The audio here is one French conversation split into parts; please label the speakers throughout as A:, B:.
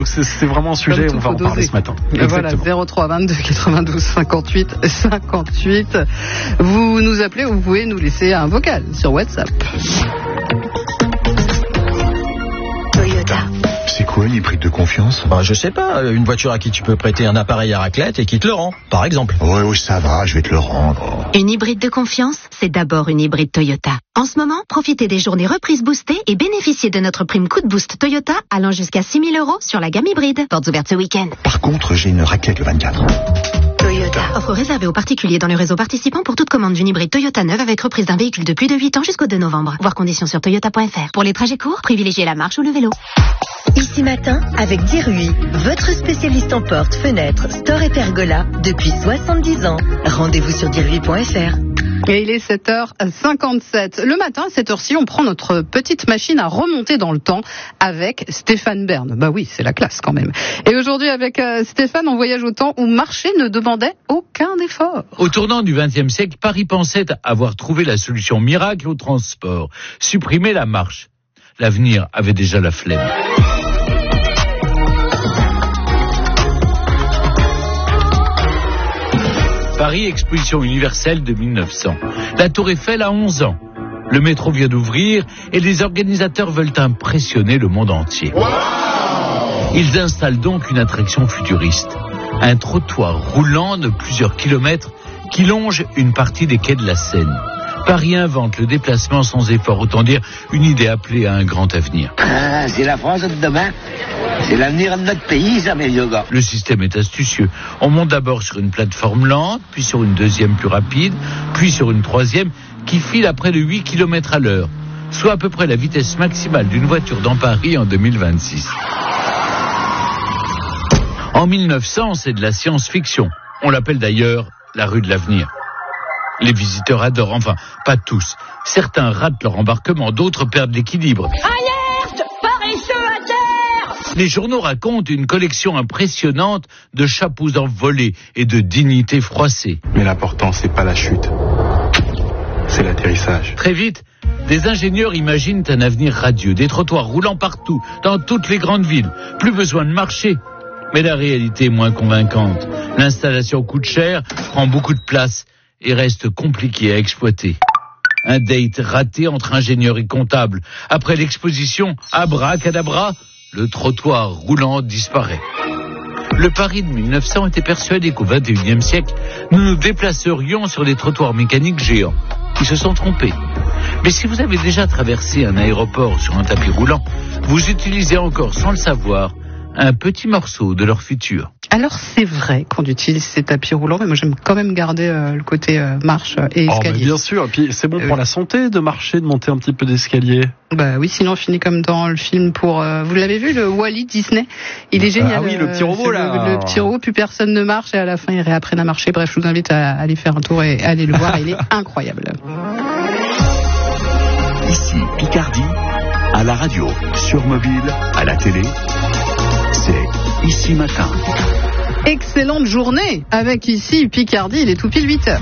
A: C'est vraiment un sujet, on va en parler ce matin.
B: Voilà, 03 22 92 58 58. Vous nous appelez ou vous pouvez nous laisser un vocal sur WhatsApp.
C: C'est quoi une hybride de confiance ?
D: Je sais pas, une voiture à qui tu peux prêter un appareil à raclette et qui te le rend, par exemple.
C: Oui, ça va, je vais te le rendre.
E: Une hybride de confiance, c'est d'abord une hybride Toyota. En ce moment, profitez des journées reprises boostées et bénéficiez de notre prime coup de boost Toyota allant jusqu'à 6 000 € sur la gamme hybride. Portes ouvertes ce week-end.
C: Par contre, j'ai une raclette le 24.
E: Toyota. Offre réservée aux particuliers dans le réseau participant pour toute commande d'une hybride Toyota neuve avec reprise d'un véhicule de plus de 8 ans jusqu'au 2 novembre. Voir conditions sur toyota.fr. Pour les trajets courts, privilégiez la marche ou le vélo.
F: Ici Matin avec Dirui, votre spécialiste en portes, fenêtres, store et pergola depuis 70 ans. Rendez-vous sur dirui.fr.
B: Et il est 7h57. Le matin, à cette heure-ci, on prend notre petite machine à remonter dans le temps avec Stéphane Bern. Bah oui, c'est la classe quand même. Et aujourd'hui, avec Stéphane, on voyage au temps où marcher ne demandait aucun effort.
G: Au tournant du XXe siècle, Paris pensait avoir trouvé la solution miracle au transport. Supprimer la marche. L'avenir avait déjà la flemme. Paris Exposition universelle de 1900. La Tour Eiffel a 11 ans. Le métro vient d'ouvrir et les organisateurs veulent impressionner le monde entier. Wow! Ils installent donc une attraction futuriste. Un trottoir roulant de plusieurs kilomètres qui longe une partie des quais de la Seine. Paris invente le déplacement sans effort, autant dire une idée appelée à un grand avenir.
H: C'est la France de demain. C'est l'avenir de notre pays, ça, mes vieux gars.
G: Le système est astucieux. On monte d'abord sur une plateforme lente, puis sur une deuxième plus rapide, puis sur une troisième qui file à près de 8 km à l'heure, soit à peu près la vitesse maximale d'une voiture dans Paris en 2026. En 1900, c'est de la science-fiction. On l'appelle d'ailleurs la rue de l'avenir. Les visiteurs adorent, enfin, pas tous. Certains ratent leur embarquement, d'autres perdent l'équilibre.
I: Alerte ! Paresseux à terre !
G: Les journaux racontent une collection impressionnante de chapeaux envolés et de dignités froissées.
A: Mais l'important, c'est pas la chute, c'est l'atterrissage.
G: Très vite, des ingénieurs imaginent un avenir radieux, des trottoirs roulants partout, dans toutes les grandes villes. Plus besoin de marcher. Mais la réalité est moins convaincante. L'installation coûte cher, prend beaucoup de place et reste compliqué à exploiter. Un date raté entre ingénieurs et comptables. Après l'exposition, abracadabra, le trottoir roulant disparaît. Le Paris de 1900 était persuadé qu'au XXIe siècle, nous nous déplacerions sur des trottoirs mécaniques géants. Ils se sont trompés. Mais si vous avez déjà traversé un aéroport sur un tapis roulant, vous utilisez encore, sans le savoir, un petit morceau de leur futur.
B: Alors c'est vrai qu'on utilise ces tapis roulants, mais moi j'aime quand même garder le côté marche et escalier.
A: Bien sûr, et puis c'est bon pour la santé de marcher, de monter un petit peu d'escalier.
B: Bah oui, sinon on finit comme dans le film pour... vous l'avez vu, le Wall-E Disney? Il est génial.
A: Ah oui, le petit robot là.
B: Le petit robot, plus personne ne marche et à la fin ils réapprennent à marcher. Bref, je vous invite à aller faire un tour et à aller le voir, il est incroyable.
C: Ici Picardie, à la radio, sur mobile, à la télé, c'est Ici Matin.
B: Excellente journée avec ici Picardie, il est tout pile 8h.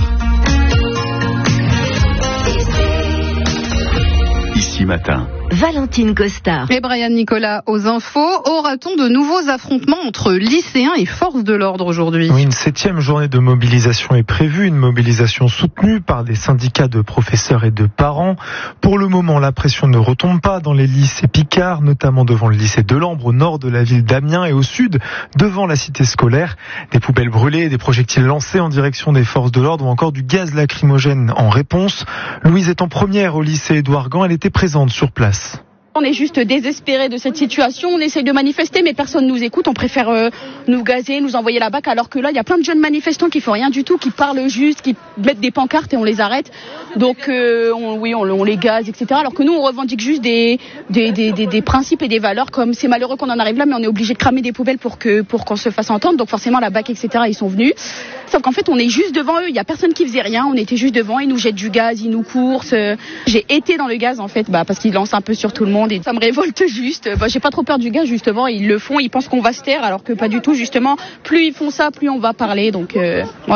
C: Ici Matin.
F: Valentine Costa.
B: Et Brian Nicolas aux infos. Aura-t-on de nouveaux affrontements entre lycéens et forces de l'ordre aujourd'hui?
J: Oui, une 7e journée de mobilisation est prévue, une mobilisation soutenue par des syndicats de professeurs et de parents. Pour le moment, la pression ne retombe pas dans les lycées picards, notamment devant le lycée Delambre au nord de la ville d'Amiens et au sud devant la cité scolaire. Des poubelles brûlées, des projectiles lancés en direction des forces de l'ordre ou encore du gaz lacrymogène en réponse. Louise est en première au lycée Édouard Gand, elle était présente sur place.
K: On est juste désespérés de cette situation, on essaye de manifester mais personne nous écoute, on préfère nous gazer, nous envoyer la BAC alors que là il y a plein de jeunes manifestants qui font rien du tout, qui parlent juste, qui mettent des pancartes et on les arrête. Donc on les gaze, etc. Alors que nous on revendique juste des principes et des valeurs, comme c'est malheureux qu'on en arrive là mais on est obligé de cramer des poubelles pour qu'on se fasse entendre, donc forcément la BAC, etc. ils sont venus. Sauf qu'en fait on est juste devant eux, il n'y a personne qui faisait rien, on était juste devant, ils nous jettent du gaz, ils nous coursent. J'ai été dans le gaz en fait parce qu'ils lancent un peu sur tout le monde. Et ça me révolte juste. J'ai pas trop peur du gaz justement. Ils le font, ils pensent qu'on va se taire alors que pas du tout. Justement, plus ils font ça, plus on va parler. Donc voilà.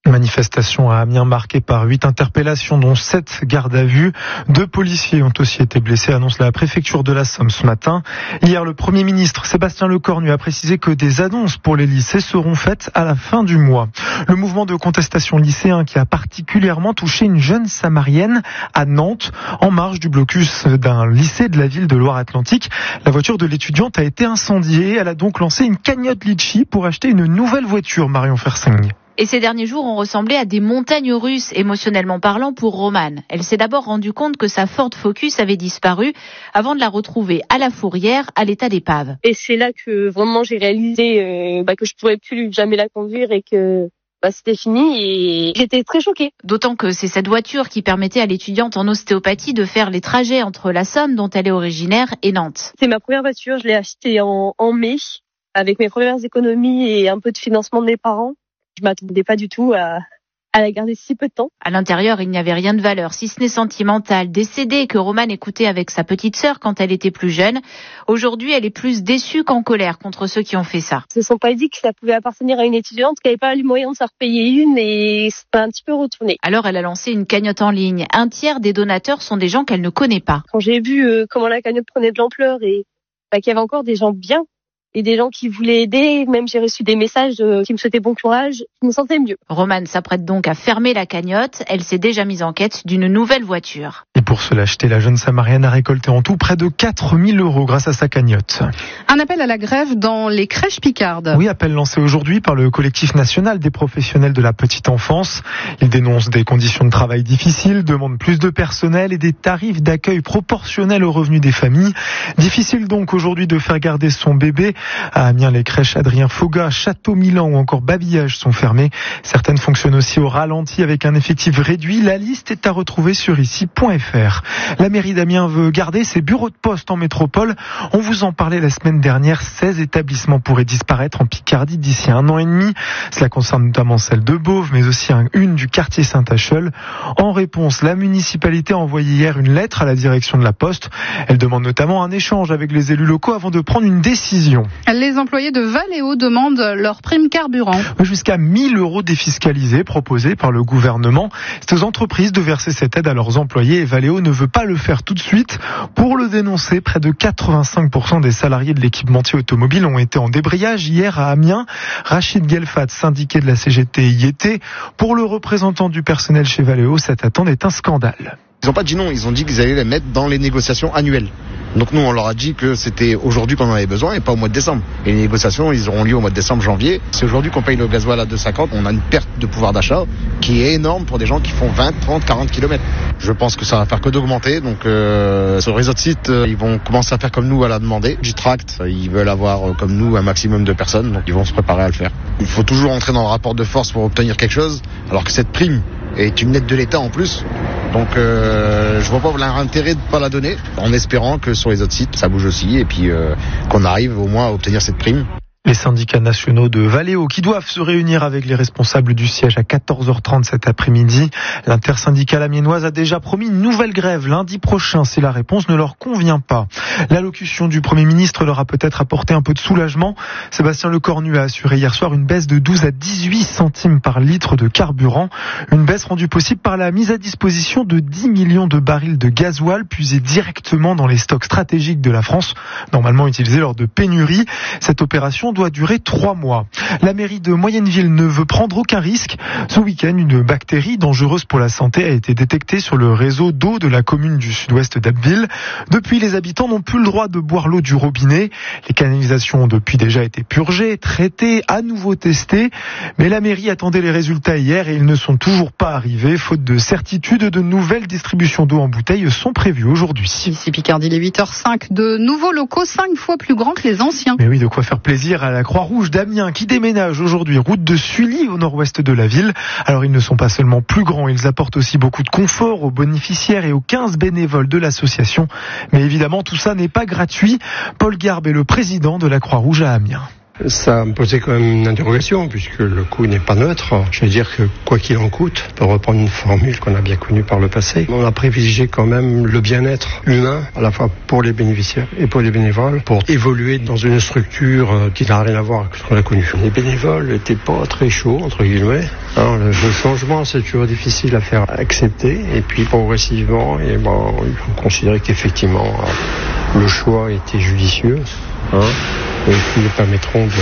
J: Manifestation à Amiens marquée par 8 interpellations, dont 7 gardes à vue. 2 policiers ont aussi été blessés, annonce la préfecture de la Somme ce matin. Hier, le Premier ministre Sébastien Lecornu a précisé que des annonces pour les lycées seront faites à la fin du mois. Le mouvement de contestation lycéen qui a particulièrement touché une jeune Samarienne à Nantes, en marge du blocus d'un lycée de la ville de Loire-Atlantique. La voiture de l'étudiante a été incendiée. Elle a donc lancé une cagnotte litchi pour acheter une nouvelle voiture, Marion Fersing.
L: Et ces derniers jours ont ressemblé à des montagnes russes, émotionnellement parlant, pour Romane. Elle s'est d'abord rendue compte que sa Ford Focus avait disparu avant de la retrouver à la fourrière, à l'état d'épave.
M: Et c'est là que vraiment j'ai réalisé que je pourrais plus jamais la conduire et que c'était fini et j'étais très choquée.
L: D'autant que c'est cette voiture qui permettait à l'étudiante en ostéopathie de faire les trajets entre la Somme, dont elle est originaire, et Nantes.
M: C'est ma première voiture, je l'ai achetée en mai, avec mes premières économies et un peu de financement de mes parents. Je m'attendais pas du tout à la garder si peu de temps.
L: À l'intérieur, il n'y avait rien de valeur, si ce n'est sentimental. Des CD que Romane écoutait avec sa petite sœur quand elle était plus jeune. Aujourd'hui, elle est plus déçue qu'en colère contre ceux qui ont fait ça.
M: Ils se sont pas dit que ça pouvait appartenir à une étudiante qui n'avait pas les moyens de se repayer une et c'est un petit peu retourné.
L: Alors, elle a lancé une cagnotte en ligne. Un tiers des donateurs sont des gens qu'elle ne connaît pas.
M: Quand j'ai vu comment la cagnotte prenait de l'ampleur et qu'il y avait encore des gens bien, et des gens qui voulaient aider, même j'ai reçu des messages qui me souhaitaient bon courage, je me sentais mieux.
L: Romane s'apprête donc à fermer la cagnotte, elle s'est déjà mise en quête d'une nouvelle voiture.
J: Et pour se l'acheter, la jeune Samarienne a récolté en tout près de 4 000 € grâce à sa cagnotte.
B: Un appel à la grève dans les crèches picardes.
J: Oui, appel lancé aujourd'hui par le collectif national des professionnels de la petite enfance. Ils dénoncent des conditions de travail difficiles, demandent plus de personnel et des tarifs d'accueil proportionnels aux revenus des familles. Difficile donc aujourd'hui de faire garder son bébé. À Amiens, les crèches Adrien Fauga, Château-Milan ou encore Babillage sont fermées. Certaines fonctionnent aussi au ralenti avec un effectif réduit. La liste est à retrouver sur ici.fr. La mairie d'Amiens veut garder ses bureaux de poste en métropole. On vous en parlait la semaine dernière. 16 établissements pourraient disparaître en Picardie d'ici 1 an et demi. Cela concerne notamment celle de Beauvais, mais aussi une du quartier Saint-Acheul. En réponse, la municipalité a envoyé hier une lettre à la direction de la Poste. Elle demande notamment un échange avec les élus locaux avant de prendre une décision.
B: Les employés de Valeo demandent leur prime carburant.
J: Jusqu'à 1 000 € défiscalisés proposés par le gouvernement. C'est aux entreprises de verser cette aide à leurs employés et Valeo ne veut pas le faire tout de suite. Pour le dénoncer, près de 85% des salariés de l'équipementier automobile ont été en débrayage hier à Amiens. Rachid Gelfat, syndiqué de la CGT, y était. Pour le représentant du personnel chez Valeo, cette attente est un scandale.
N: Ils n'ont pas dit non, ils ont dit qu'ils allaient les mettre dans les négociations annuelles. Donc nous, on leur a dit que c'était aujourd'hui qu'on en avait besoin et pas au mois de décembre. Et les négociations, ils auront lieu au mois de décembre, janvier. C'est aujourd'hui qu'on paye le gasoil à 2,50. On a une perte de pouvoir d'achat qui est énorme pour des gens qui font 20, 30, 40 km. Je pense que ça va faire que d'augmenter. Donc sur le réseau de sites, ils vont commencer à faire comme nous à la demander. Du tract, ils veulent avoir comme nous un maximum de personnes. Donc ils vont se préparer à le faire. Il faut toujours entrer dans le rapport de force pour obtenir quelque chose. Alors que cette prime est une aide de l'État en plus. Donc je vois pas l'intérêt de pas la donner, en espérant que sur les autres sites ça bouge aussi et puis qu'on arrive au moins à obtenir cette prime.
J: Les syndicats nationaux de Valeo qui doivent se réunir avec les responsables du siège à 14h30 cet après-midi. L'intersyndicale amiénoise a déjà promis une nouvelle grève lundi prochain si la réponse ne leur convient pas. L'allocution du Premier ministre leur a peut-être apporté un peu de soulagement. Sébastien Lecornu a assuré hier soir une baisse de 12 à 18 centimes par litre de carburant. Une baisse rendue possible par la mise à disposition de 10 millions de barils de gasoil puisés directement dans les stocks stratégiques de la France, normalement utilisés lors de pénuries. Cette opération doit durer 3 mois. La mairie de Moyenneville ne veut prendre aucun risque. Ce week-end, une bactérie dangereuse pour la santé a été détectée sur le réseau d'eau de la commune du sud-ouest d'Abbeville. Depuis, les habitants n'ont plus le droit de boire l'eau du robinet. Les canalisations ont depuis déjà été purgées, traitées, à nouveau testées. Mais la mairie attendait les résultats hier et ils ne sont toujours pas arrivés. Faute de certitude, de nouvelles distributions d'eau en bouteille sont prévues aujourd'hui.
B: Ici Picardie, il est 8h05. De nouveaux locaux 5 fois plus grands que les anciens.
J: Mais oui, de quoi faire plaisir à la Croix-Rouge d'Amiens qui déménage aujourd'hui route de Sully au nord-ouest de la ville. Alors ils ne sont pas seulement plus grands, ils apportent aussi beaucoup de confort aux bénéficiaires et aux 15 bénévoles de l'association. Mais évidemment tout ça n'est pas gratuit. Paul Garbe est le président de la Croix-Rouge à Amiens.
O: Ça me posait quand même une interrogation, puisque le coût n'est pas neutre. Je veux dire que quoi qu'il en coûte, pour reprendre une formule qu'on a bien connue par le passé, on a privilégié quand même le bien-être humain, à la fois pour les bénéficiaires et pour les bénévoles, pour évoluer dans une structure qui n'a rien à voir avec ce qu'on a connu. Les bénévoles n'étaient pas très chauds, entre guillemets. Alors, le changement, c'est toujours difficile à faire accepter, et puis progressivement, ils ont considéré qu'effectivement, le choix était judicieux, et qui nous permettront